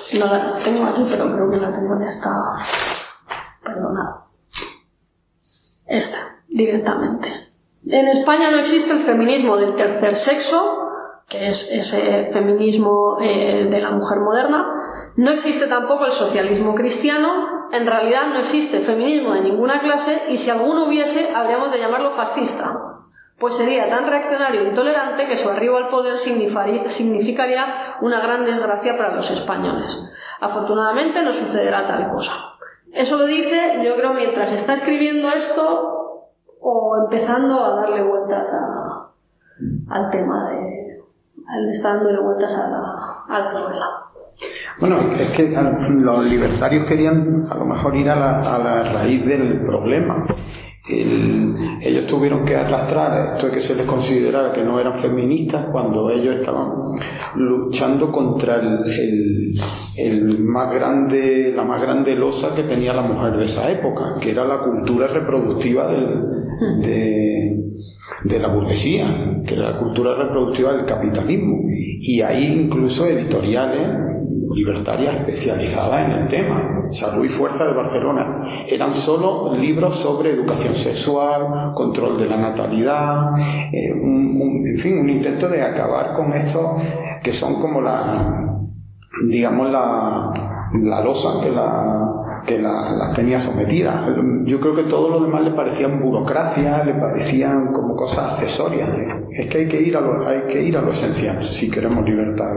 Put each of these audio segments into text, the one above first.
No la tengo aquí, pero creo que la tengo en esta... Perdona. Esta, directamente. En España no existe el feminismo del tercer sexo, que es ese feminismo de la mujer moderna. No existe tampoco el socialismo cristiano. En realidad no existe feminismo de ninguna clase, y si alguno hubiese, habríamos de llamarlo fascista, pues sería tan reaccionario e intolerante que su arribo al poder significaría una gran desgracia para los españoles. Afortunadamente no sucederá tal cosa. Eso lo dice, yo creo, mientras está escribiendo esto o empezando a darle vueltas al tema está dándole vueltas a la novela. Bueno, es que los libertarios querían a lo mejor ir a la raíz del problema. Ellos tuvieron que arrastrar esto de que se les considerara que no eran feministas cuando ellos estaban luchando contra la más grande losa que tenía la mujer de esa época, que era la cultura reproductiva de la burguesía, que era la cultura reproductiva del capitalismo, y hay incluso editoriales libertarias especializadas en el tema. Salud y Fuerza de Barcelona eran solo libros sobre educación sexual, control de la natalidad, en fin, un intento de acabar con esto que son como la losa que las tenía sometidas. Yo creo que todo lo demás le parecían burocracia, le parecían como cosas accesorias. Es que hay que ir a lo esencial si queremos libertad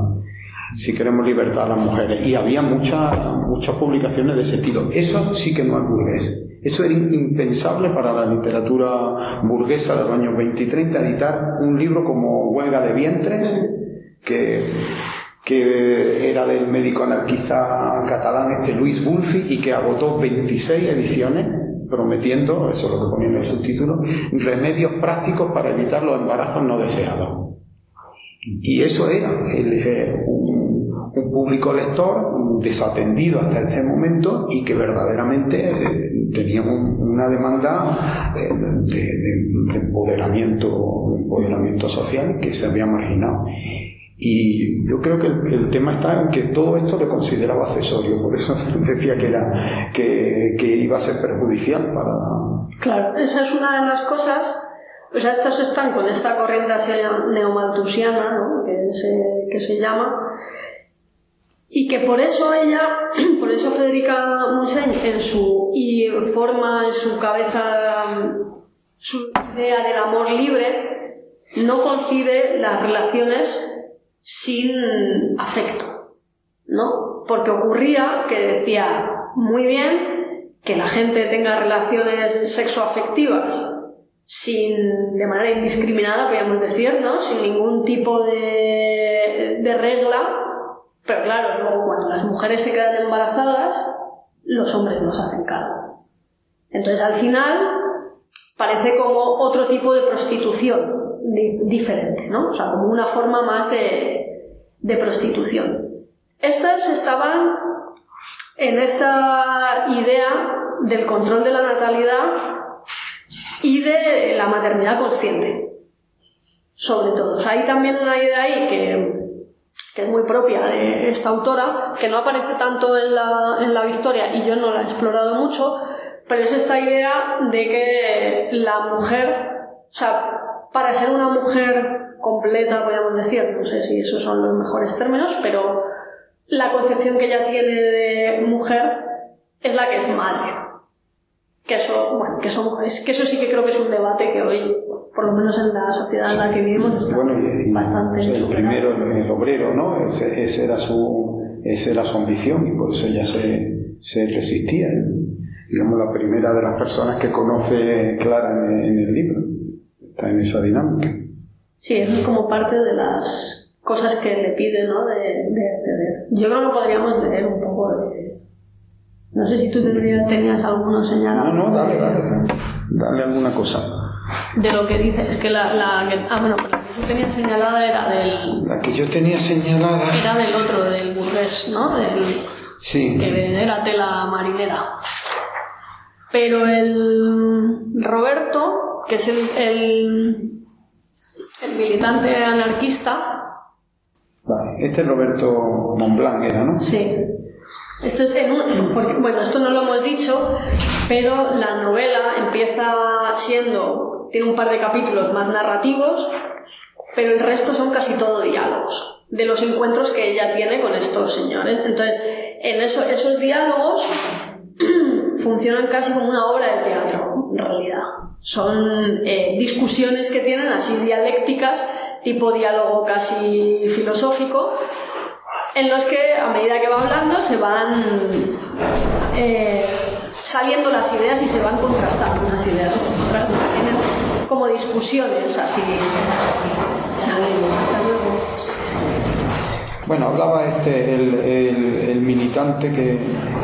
a las mujeres. Y había muchas publicaciones de ese estilo. Eso sí que no es burgués. Eso era impensable para la literatura burguesa de los años 20 y 30, editar un libro como Huelga de vientres, que era del médico anarquista catalán Luis Bulfi, y que agotó 26 ediciones prometiendo, eso es lo que ponía en el subtítulo, remedios prácticos para evitar los embarazos no deseados. Y eso era un público lector desatendido hasta ese momento, y que verdaderamente tenía una demanda de empoderamiento social que se había marginado. Y yo creo que el tema está en que todo esto le consideraba accesorio, por eso decía que iba a ser perjudicial para... Claro, esa es una de las cosas. O sea, estos están con esta corriente neomalthusiana, ¿no? que se llama, y que por eso Federica Montaigne forma en su cabeza su idea del amor libre, no concibe las relaciones sin afecto, ¿no? Porque ocurría que decía, muy bien que la gente tenga relaciones sexoafectivas de manera indiscriminada, podríamos decir, ¿no? Sin ningún tipo de regla, pero claro, luego cuando las mujeres se quedan embarazadas, los hombres nos hacen cargo. Entonces al final parece como otro tipo de prostitución diferente, ¿no? O sea, como una forma más de prostitución. Estas estaban en esta idea del control de la natalidad y de la maternidad consciente, sobre todo. O sea, hay también una idea ahí que es muy propia de esta autora, que no aparece tanto en la Victoria, y yo no la he explorado mucho, pero es esta idea de que la mujer, o sea, para ser una mujer completa, podríamos decir, no sé si esos son los mejores términos, pero la concepción que ella tiene de mujer es la que es madre. Que eso sí que creo que es un debate que hoy, por lo menos en la sociedad en la que vivimos, está bastante... El primero, el obrero, ¿no? Esa era su ambición, y por eso ella se resistía. Digamos, la primera de las personas que conoce Clara en el libro está en esa dinámica. Sí, es como parte de las cosas que le pide, ¿no? de acceder. Yo creo que podríamos leer un poco de... No sé si tú tenías alguno señalado. No, dale alguna cosa. De lo que dice, es que la que yo tenía señalada era del... La que yo tenía señalada... Era del otro, del burgués, ¿no? Sí. Que era tela marinera. Pero el Roberto, que es el militante anarquista, Vale. Este es Roberto Montblanc, era, ¿no? Sí. Esto es bueno, esto no lo hemos dicho, pero la novela empieza tiene un par de capítulos más narrativos, pero el resto son casi todo diálogos de los encuentros que ella tiene con estos señores. Entonces, en esos diálogos funcionan casi como una obra de teatro, en realidad. Son discusiones que tienen así dialécticas, tipo diálogo casi filosófico, en los que a medida que va hablando se van saliendo las ideas y se van contrastando unas ideas con otras, ¿no? Tienen como discusiones así. Bueno, hablaba el militante que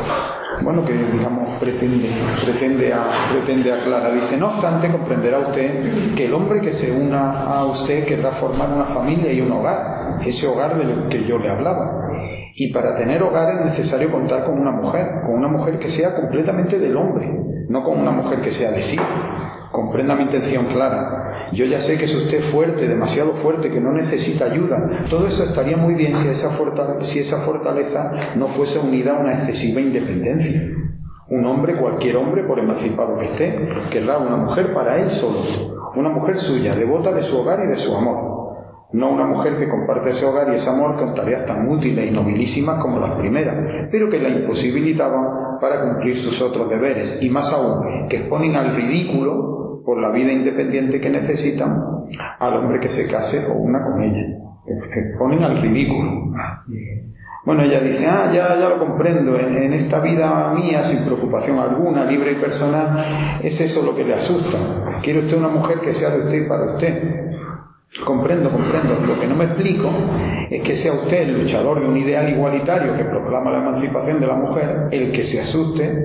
digamos pretende aclarar. Dice: no obstante, comprenderá usted que el hombre que se una a usted querrá formar una familia y un hogar, ese hogar del que yo le hablaba. Y para tener hogar es necesario contar con una mujer que sea completamente del hombre, no con una mujer que sea de sí. Comprenda mi intención clara. Yo ya sé que es usted fuerte, demasiado fuerte, que no necesita ayuda. Todo eso estaría muy bien si esa fortaleza no fuese unida a una excesiva independencia. Un hombre, cualquier hombre, por emancipado que esté, querrá una mujer para él solo, una mujer suya, devota de su hogar y de su amor. No una mujer que comparte ese hogar y ese amor con tareas tan útiles y nobilísimas como las primeras, pero que la imposibilitaban para cumplir sus otros deberes, y más aún, que exponen al ridículo, por la vida independiente que necesitan, al hombre que se case o una con ella. Exponen al ridículo. Bueno, ella dice: ya lo comprendo, en esta vida mía, sin preocupación alguna, libre y personal, es eso lo que le asusta. Quiere usted una mujer que sea de usted y para usted. Comprendo. Lo que no me explico es que sea usted el luchador de un ideal igualitario que proclama la emancipación de la mujer el que se asuste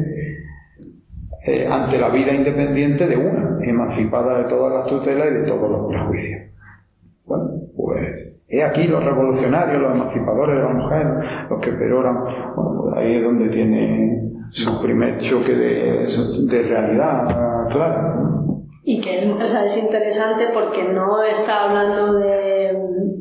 ante la vida independiente de una, emancipada de todas las tutelas y de todos los prejuicios. Bueno, pues he aquí los revolucionarios, los emancipadores de la mujer, los que peroran. Bueno, pues ahí es donde tiene su primer choque de realidad clara, ¿no? Y que, o sea, es interesante porque no está hablando de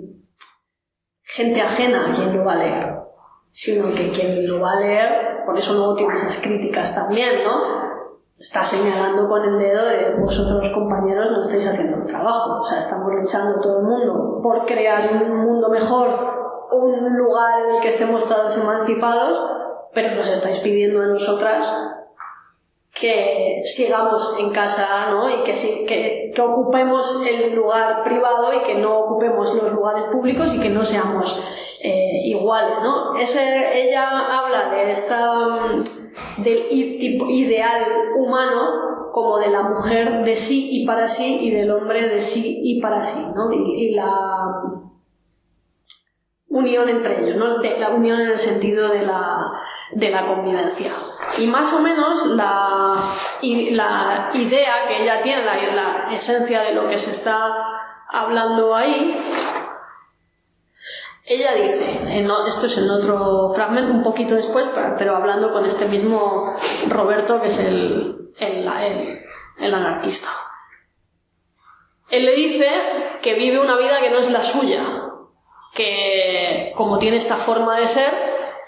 gente ajena a quien lo va a leer, sino que quien lo va a leer, por eso luego tiene esas críticas también, ¿no? Está señalando con el dedo de: vosotros, compañeros, no estáis haciendo el trabajo. O sea, estamos luchando todo el mundo por crear un mundo mejor, un lugar en el que estemos todos emancipados, pero nos estáis pidiendo a nosotras que sigamos en casa, ¿no? Y que ocupemos el lugar privado y que no ocupemos los lugares públicos y que no seamos iguales, ¿no? Ella habla del tipo ideal humano como de la mujer de sí y para sí y del hombre de sí y para sí, ¿no? Y la unión entre ellos, ¿no? La unión en el sentido de la convivencia. Y más o menos la idea que ella tiene, la esencia de lo que se está hablando ahí, ella dice, esto es en otro fragmento, un poquito después, pero hablando con este mismo Roberto, que es el anarquista. Él le dice que vive una vida que no es la suya, que como tiene esta forma de ser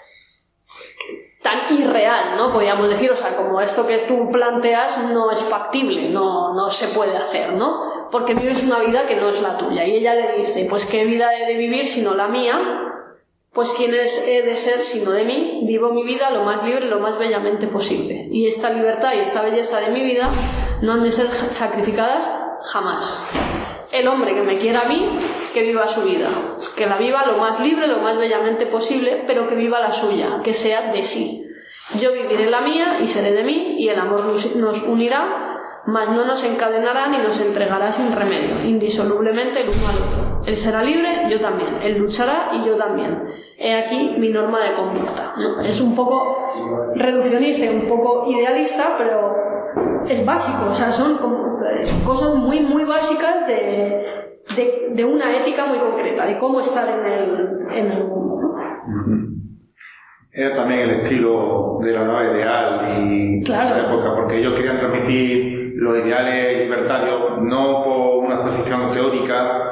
tan irreal, ¿no? Podríamos decir, o sea, como esto que tú planteas no es factible, no se puede hacer, ¿no? Porque vives una vida que no es la tuya. Y ella le dice: pues qué vida he de vivir sino la mía, pues quién he de ser sino de mí. Vivo mi vida lo más libre, lo más bellamente posible, y esta libertad y esta belleza de mi vida no han de ser sacrificadas jamás. El hombre que me quiera a mí, que viva su vida, que la viva lo más libre, lo más bellamente posible, pero que viva la suya, que sea de sí. Yo viviré la mía y seré de mí, y el amor nos unirá, mas no nos encadenará ni nos entregará sin remedio, indisolublemente el uno al otro. Él será libre, yo también. Él luchará y yo también. He aquí mi norma de conducta, ¿no? Es un poco reduccionista y un poco idealista, pero es básico. O sea, son como cosas muy, muy básicas de una ética muy concreta, de cómo estar en el mundo, ¿no? Era también el estilo de la nueva ideal y claro. Esa época, porque ellos querían transmitir los ideales libertarios no por una exposición teórica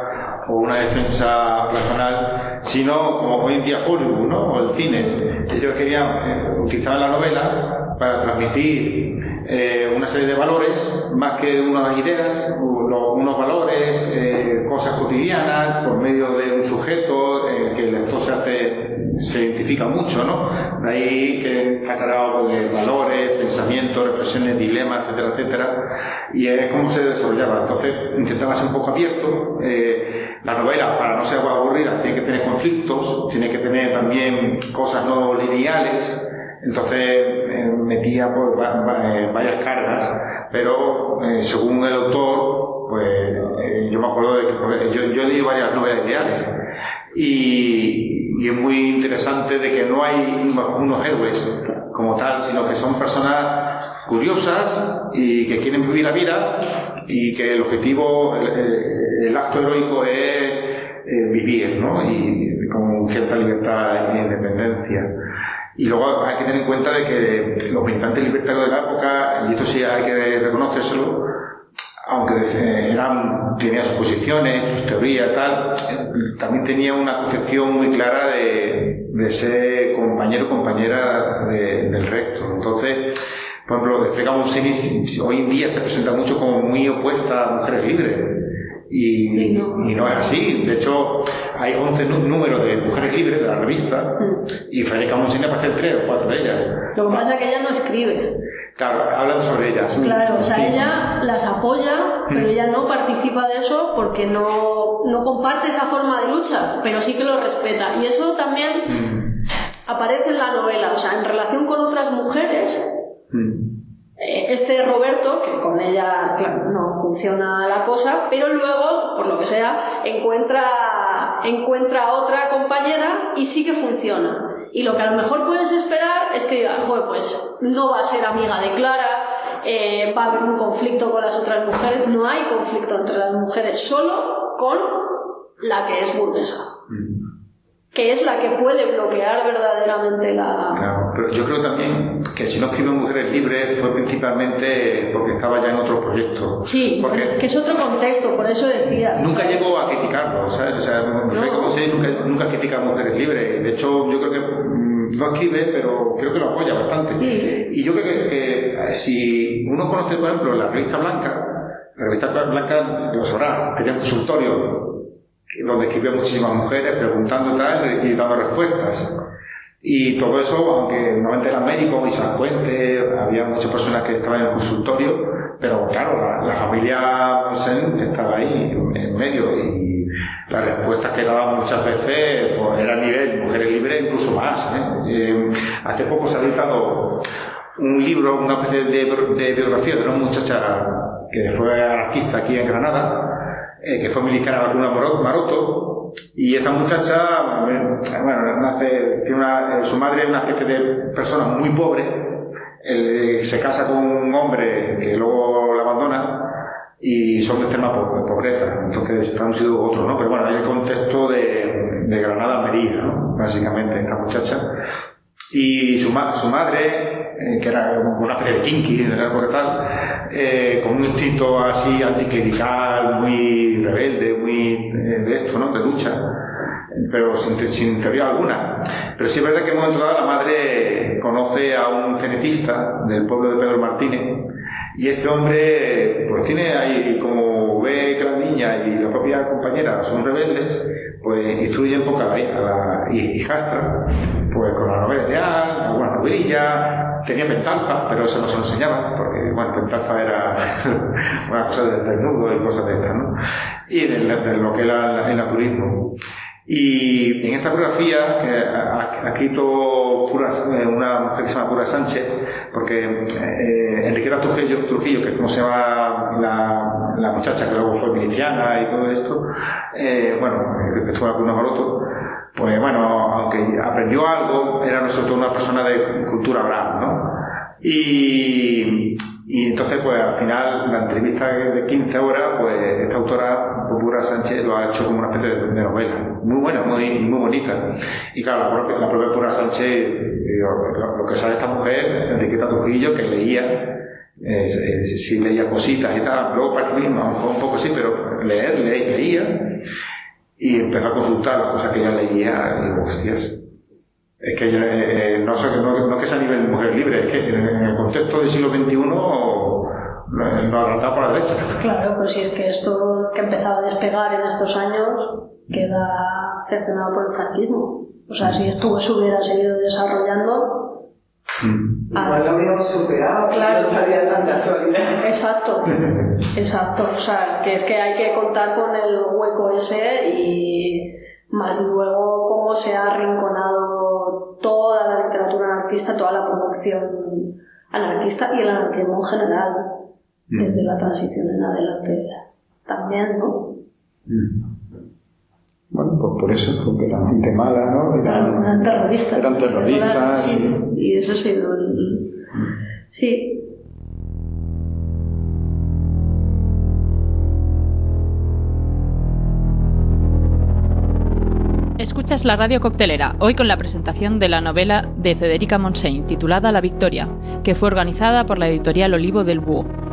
o una defensa personal, sino como hoy en día Hollywood, ¿no? O el cine. Ellos querían utilizar la novela para transmitir una serie de valores, más que unas ideas, unos valores, cosas cotidianas, por medio de un sujeto que el lector se identifica mucho, ¿no? De ahí que está cargado de valores, pensamientos, reflexiones, dilemas, etcétera, etcétera, y es como se desarrollaba. Entonces intentaba ser un poco abierto. La novela, para no ser aburrida, tiene que tener conflictos, tiene que tener también cosas no lineales. Entonces metía pues, varias cargas, pero según el autor, pues yo me acuerdo de que yo he leído varias novelas ideales y es muy interesante de que no hay unos héroes como tal, sino que son personas curiosas y que quieren vivir la vida y que el objetivo, el acto heroico es vivir, ¿no? Y con cierta libertad e independencia. Y luego hay que tener en cuenta de que los militantes libertarios de la época, y esto sí hay que reconocérselo, aunque tenían sus posiciones, sus teorías, tal, también tenían una concepción muy clara de ser compañero o compañera del resto. Entonces, por ejemplo, de Frega Montseny hoy en día se presenta mucho como muy opuesta a Mujeres Libres. Y no es así. De hecho, hay 11 números de Mujeres Libres de la revista y Frega Montseny aparece 3 o 4 de ellas. Lo que pasa es que ella no escribe. Claro, hablan sobre ellas. Claro, o sea, ella las apoya, pero ella no participa de eso porque no comparte esa forma de lucha, pero sí que lo respeta. Y eso también aparece en la novela, o sea, en relación con otras mujeres. Este Roberto, que con ella, claro, no funciona la cosa, pero luego, por lo que sea, encuentra a otra compañera y sí que funciona. Y lo que a lo mejor puedes esperar es que diga, joder, pues no va a ser amiga de Clara, va a haber un conflicto con las otras mujeres. No hay conflicto entre las mujeres, solo con la que es burguesa, que es la que puede bloquear verdaderamente la... Claro, pero yo creo también que si no escribió Mujeres Libres fue principalmente porque estaba ya en otro proyecto. Sí, porque que es otro contexto, por eso decía. Nunca llegó a criticarlo, ¿sabes? O sea, nunca critica a Mujeres Libres. De hecho, yo creo que no escribe, pero creo que lo apoya bastante. Sí. Y yo creo que si uno conoce, por ejemplo, la revista Blanca lo sabrá, tenía un consultorio donde escribían muchísimas mujeres preguntando tal y dando respuestas. Y todo eso, aunque normalmente eran médicos, Isaac Puente, había muchas personas que estaban en el consultorio, pero claro, la familia Montseny estaba ahí en medio y las respuestas que daban muchas veces pues, era a nivel Mujeres Libres, incluso más. Hace poco se ha editado un libro, una especie de biografía de una muchacha que fue anarquista aquí en Granada, que fue militar en la Laguna Maroto, y esta muchacha, su madre es una especie de persona muy pobre, se casa con un hombre que luego la abandona y son de extrema pobreza, entonces han sido otros, ¿no? Pero bueno, hay el contexto de Granada Almería, ¿no? Básicamente, esta muchacha. Y su madre, que era una especie de kinky en la época tal, con un instinto así anticlerical, muy rebelde, muy de esto, ¿no? De lucha, pero sin teoría alguna. Pero sí es verdad que en un momento dado la madre conoce a un cenetista del pueblo de Pedro Martínez, y este hombre pues tiene ahí, como ve que la niña y la propia compañera son rebeldes, pues instruye un poco a la hijastra pues con la novela ideal, alguna novelilla, tenía pentalfa, pero eso no se lo enseñaba, porque bueno, pentalfa era una cosa de desnudo y cosas de estas, ¿no? Y de lo que era el naturismo. Y en esta biografía que ha escrito una mujer que se llama Pura Sánchez, porque Enriqueta Trujillo, que es como se llama la muchacha que luego fue miliciana y todo esto, que estuvo en la Laguna Maroto, pues bueno, aunque aprendió algo, era sobre todo una persona de cultura oral, ¿no? Y entonces, pues al final, la entrevista de 15 horas, pues esta autora, Pura Sánchez, lo ha hecho como una especie de novela. Muy buena, muy bonita. Y claro, la propia Pura Sánchez, lo que sabe esta mujer, Enriqueta Trujillo, que leía, sí leía cositas y tal, luego para mí misma, un poco sí, pero leía. y empezó a consultar las cosas que ella leía y digo, hostias, es que no es que sea a nivel mujer libre, es que en el contexto del siglo XXI nos arrancaba por la derecha. Claro, pues si es que esto que empezaba a despegar en estos años queda cercenado por el franquismo. O sea, si esto se hubiera seguido desarrollando... Igual lo habríamos superado, claro. No estaría tan de actualidad. Exacto. O sea, que es que hay que contar con el hueco ese y más luego cómo se ha arrinconado toda la literatura anarquista, toda la producción anarquista y el anarquismo en general, desde la transición en adelante también, ¿no? Bueno, pues por eso, porque eran gente mala, ¿no? Eran terroristas. Eran terroristas. Sí. Y eso ha sido el... Sí. Escuchas la Radio Coctelera, hoy con la presentación de la novela de Federica Montseny, titulada La Victoria, que fue organizada por la editorial Olivo del Búho.